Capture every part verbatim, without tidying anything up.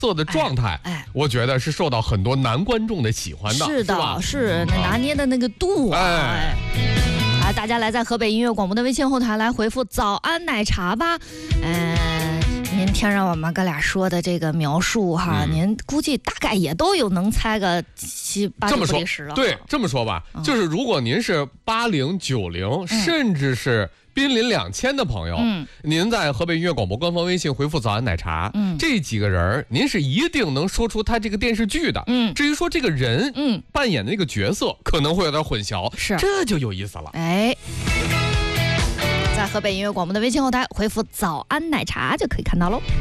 色的状态，哎，哎我觉得是受到很多男观众的喜欢的。 是的，是那拿捏的那个度啊。哎，哎大家来在河北音乐广播的微信后台来回复早安奶茶吧。嗯，您听着我们哥俩说的这个描述哈，嗯、您估计大概也都有能猜个七八九不离十了。 对，这么说吧，嗯、就是如果您是八零九零，甚至是濒临两千的朋友，嗯，您在河北音乐广播官方微信回复早安奶茶，嗯，这几个人您是一定能说出他这个电视剧的，嗯，至于说这个人，嗯，扮演的那个角色可能会有点混淆， 是， 这就有意思了。 哎，在河北音乐广播的微信后台回复早安奶茶就可以看到喽。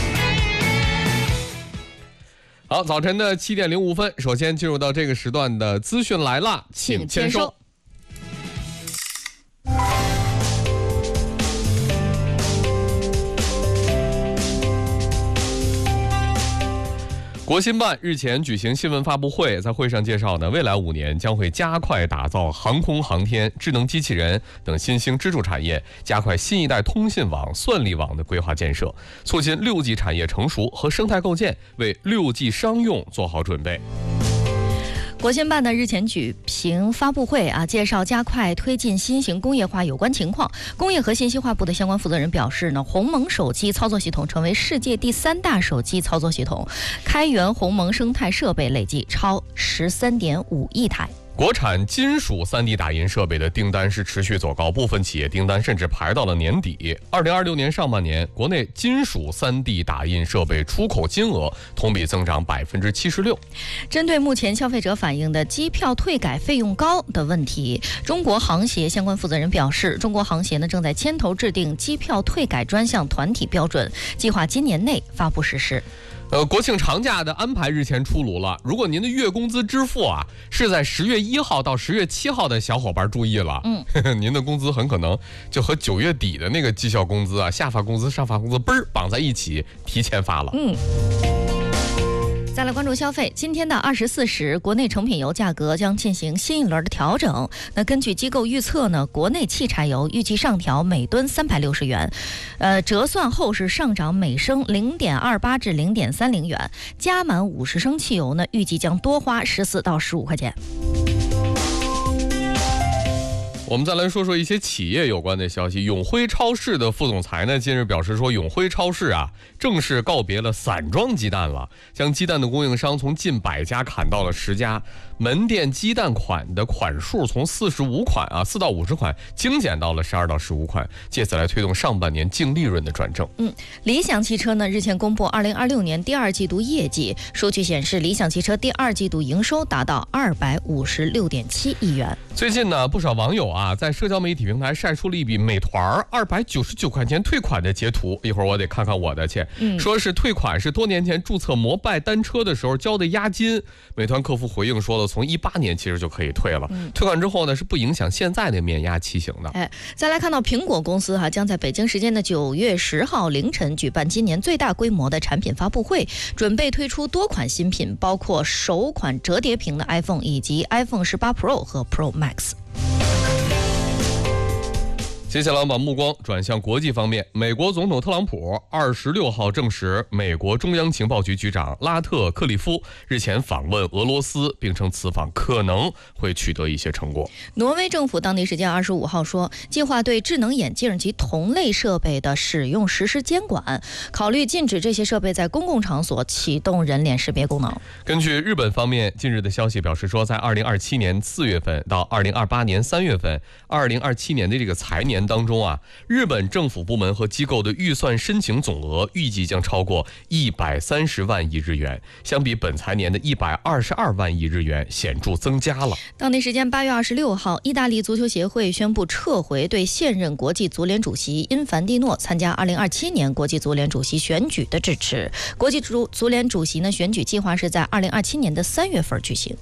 好，早晨的七点零五分，首先进入到这个时段的资讯来了，请签收。国新办日前举行新闻发布会，在会上介绍呢，未来五年将会加快打造航空航天、智能机器人等新兴支柱产业，加快新一代通信网、算力网的规划建设，促进六 G 产业成熟和生态构建，为六 G 商用做好准备。 国新办呢日前举行发布会啊，介绍加快推进新型工业化有关情况。工业和信息化部的相关负责人表示呢，鸿蒙手机操作系统成为世界第三大手机操作系统，开源鸿蒙生态设备累计超十三点五亿台。 国产金属 三 D 打印设备的订单是持续走高，部分企业订单甚至排到了年底。二零二六年上半年，国内金属 三 D 打印设备出口金额同比增长百分之七十六。 针对目前消费者反映的机票退改费用高的问题，中国航协相关负责人表示，中国航协呢正在牵头制定机票退改专项团体标准，计划今年内发布实施。 呃，国庆长假的安排日前出炉了。如果您的月工资支付啊是在十月一号到十月七号的小伙伴注意了，嗯，呵呵您的工资很可能就和九月底的那个绩效工资啊、下发工资、上发工资嘣儿绑在一起，提前发了。嗯。 再来关注消费，今天的二十四时，国内成品油价格将进行新一轮的调整。那根据机构预测呢，国内汽柴油预计上调每吨三百六十元，呃，折算后是上涨每升零点二八至零点三零元。加满五十升汽油呢，预计将多花十四到十五块钱。 我们再来说说一些企业有关的消息。永辉超市的副总裁呢，近日表示说，永辉超市啊，正式告别了散装鸡蛋了，将鸡蛋的供应商从近百家砍到了十家，门店鸡蛋款的款数从四十五款啊，四到五十款精简到了十二到十五款，借此来推动上半年净利润的转正。 嗯，理想汽车呢日前公布二零二六年第二季度业绩，数据显示，理想汽车第二季度营收达到二百五十六点七亿元。 最近呢，不少网友啊，在社交媒体平台晒出了一笔美团二百九十九块钱退款的截图，一会儿我得看看我的去。嗯，说是退款是多年前注册摩拜单车的时候交的押金。美团客服回应说了，从一八年其实就可以退了。嗯，退款之后呢，是不影响现在的免押期型的。 哎，再来看到苹果公司哈、啊，将在北京时间的九月十号凌晨举办今年最大规模的产品发布会，准备推出多款新品，包括首款折叠屏的 iPhone 以及 iPhone 十八 Pro 和 Pro Max。 接下来我们把目光转向国际方面，美国总统特朗普二十六号证实，美国中央情报局局长拉特克利夫日前访问俄罗斯，并称此访可能会取得一些成果。 挪威政府当地时间二十五号说，计划对智能眼镜及同类设备的使用实施监管，考虑禁止这些设备在公共场所启动人脸识别功能。 根据日本方面近日的消息表示说，在二零二七年四月份到二零二八年三月份，二零二七年的这个财年当中啊，日本政府部门和机构的预算申请总额预计将超过一百三十万亿日元，相比本财年的一百二十二万亿日元显著增加了。 当地时间八月二十六号，意大利足球协会宣布撤回对现任国际足联主席因凡蒂诺参加二零二七年国际足联主席选举的支持。国际足足联主席呢选举计划是在二零二七年的三月份举行。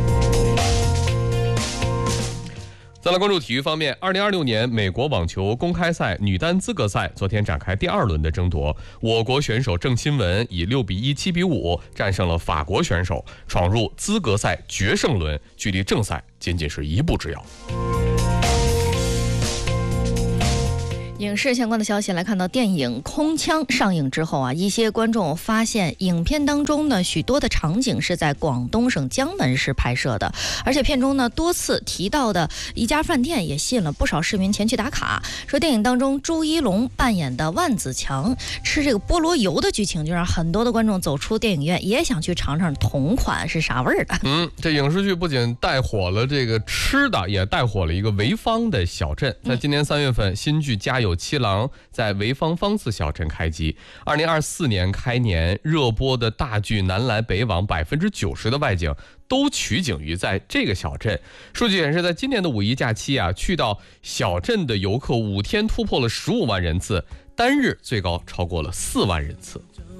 再来关注体育方面，二零二六年美国网球公开赛女单资格赛昨天展开第二轮的争夺，我国选手郑钦文以六比一、七比五战胜了法国选手，闯入资格赛决胜轮，距离正赛仅仅是一步之遥。 影视相关的消息来看到，电影《空腔》上映之后啊，一些观众发现影片当中呢许多的场景是在广东省江门市拍摄的，而且片中呢多次提到的一家饭店也吸引了不少市民前去打卡。说电影当中朱一龙扮演的万子强吃这个菠萝油的剧情，就让很多的观众走出电影院也想去尝尝同款是啥味儿的。 嗯，这影视剧不仅带火了这个吃的，也带火了一个潍坊的小镇。在今年三月份，新剧《家有七郎》在潍坊方寺小镇开机。二零二四年开年热播的大剧《南来北往》，百分之九十的外景都取景于在这个小镇。数据显示，在今年的五一假期啊，去到小镇的游客五天突破了十五万人次，单日最高超过了四万人次。